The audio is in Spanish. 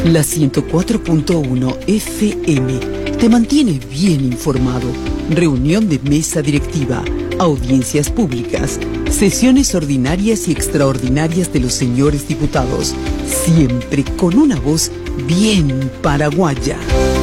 La 104.1 FM te mantiene bien informado. Reunión de mesa directiva, audiencias públicas, sesiones ordinarias y extraordinarias de los señores diputados, siempre con una voz bien paraguaya.